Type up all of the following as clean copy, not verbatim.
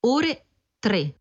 ore 3.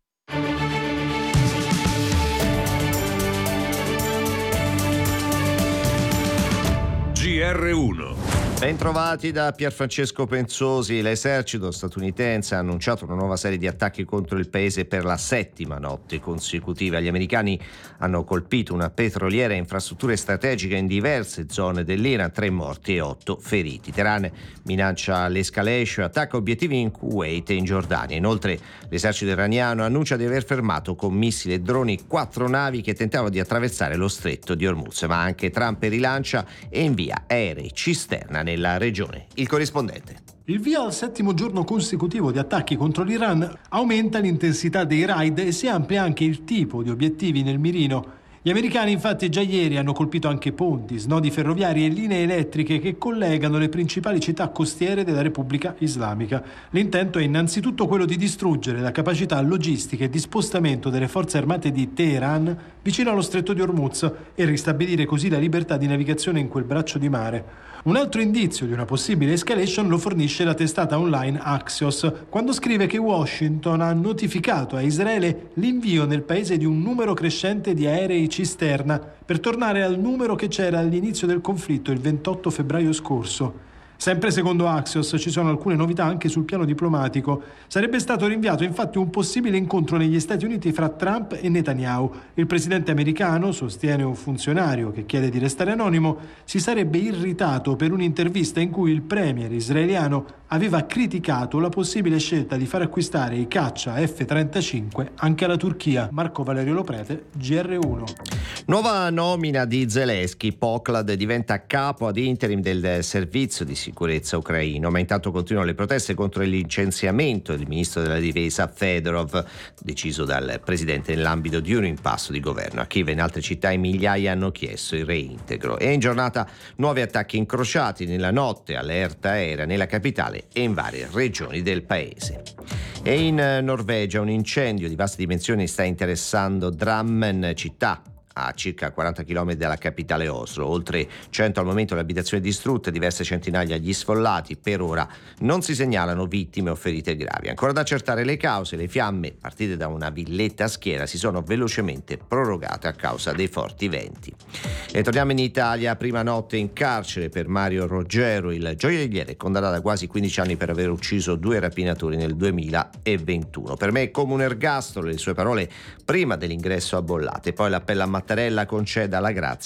GR1. Bentrovati da Pierfrancesco Penzosi. L'esercito statunitense ha annunciato una nuova serie di attacchi contro il paese per la 7ª notte consecutiva. Gli americani hanno colpito una petroliera e infrastrutture strategiche in diverse zone dell'Iran, 3 morti e 8 feriti. Teheran minaccia l'escalation, attacca obiettivi in Kuwait e in Giordania. Inoltre l'esercito iraniano annuncia di aver fermato con missili e droni 4 navi che tentavano di attraversare lo stretto di Hormuz, ma anche Trump rilancia e invia aerei cisterna nella regione. Il corrispondente. Il via al 7° giorno consecutivo di attacchi contro l'Iran aumenta l'intensità dei raid e si amplia anche il tipo di obiettivi nel mirino. Gli americani infatti già ieri hanno colpito anche ponti, snodi ferroviari e linee elettriche che collegano le principali città costiere della Repubblica Islamica. L'intento è innanzitutto quello di distruggere la capacità logistica e di spostamento delle forze armate di Teheran vicino allo stretto di Hormuz e ristabilire così la libertà di navigazione in quel braccio di mare. Un altro indizio di una possibile escalation lo fornisce la testata online Axios, quando scrive che Washington ha notificato a Israele l'invio nel paese di un numero crescente di aerei cisterna per tornare al numero che c'era all'inizio del conflitto il 28 febbraio scorso. Sempre secondo Axios ci sono alcune novità anche sul piano diplomatico. Sarebbe stato rinviato infatti un possibile incontro negli Stati Uniti fra Trump e Netanyahu. Il presidente americano, sostiene un funzionario che chiede di restare anonimo, si sarebbe irritato per un'intervista in cui il premier israeliano aveva criticato la possibile scelta di far acquistare i caccia F-35 anche alla Turchia. Marco Valerio Loprete, GR1. Nuova nomina di Zelensky, Poklad diventa capo ad interim del servizio di sicurezza ucraino, ma intanto continuano le proteste contro il licenziamento del ministro della difesa Fedorov, deciso dal presidente nell'ambito di un impasto di governo. A Kiev e in altre città migliaia hanno chiesto il reintegro. E in giornata nuovi attacchi incrociati nella notte, allerta aerea nella capitale e in varie regioni del paese. E in Norvegia un incendio di vaste dimensioni sta interessando Drammen, città a circa 40 km dalla capitale Oslo. Oltre 100 al momento le abitazioni distrutte, diverse centinaia gli sfollati. Per ora non si segnalano vittime o ferite gravi. Ancora da accertare le cause. Le fiamme, partite da una villetta a schiera, si sono velocemente prorogate a causa dei forti venti. E torniamo in Italia. Prima notte in carcere per Mario Roggero, il gioielliere condannato a quasi 15 anni per aver ucciso 2 rapinatori nel 2021. Per me è come un ergastolo, le sue parole prima dell'ingresso a Bollate. Poi l'appello a Mattarella conceda la grazia